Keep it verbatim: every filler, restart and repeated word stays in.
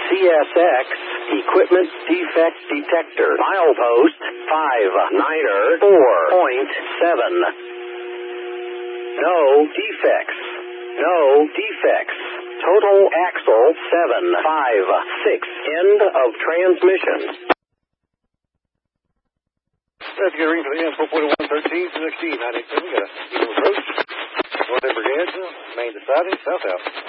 C S X Equipment Defect Detector. Milepost five niner four point seven. No defects. No defects. Total axle seven five six. End of transmission. Let's get a ring for the M four forty-one thirteen to the X D nine eight seven. Got a Eagle approach. North Brigade, main deciding, south out.